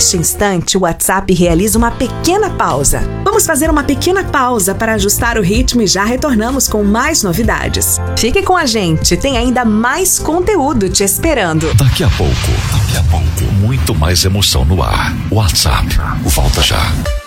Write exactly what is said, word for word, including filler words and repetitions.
Neste instante, o WhatsApp realiza uma pequena pausa. Vamos fazer uma pequena pausa para ajustar o ritmo e já retornamos com mais novidades. Fique com a gente, tem ainda mais conteúdo te esperando. Daqui a pouco, daqui a pouco, muito mais emoção no ar. WhatsApp, volta já.